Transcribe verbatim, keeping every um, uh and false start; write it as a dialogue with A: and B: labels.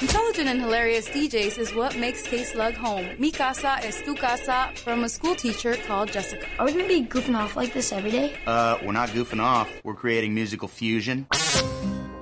A: Intelligent and hilarious D Js is what makes K-Slug home. Mi casa es tu casa from a school teacher called Jessica.
B: Are we going to be goofing off like this every day?
C: Uh, we're not goofing off. We're creating musical fusion.